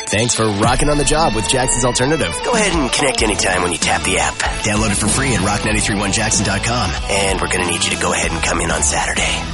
Thanks for rocking on the job with Jackson's Alternative. Go ahead and connect anytime when you tap the app. Download it for free at rock931jackson.com. And we're going to need you to go ahead and come in on Saturday.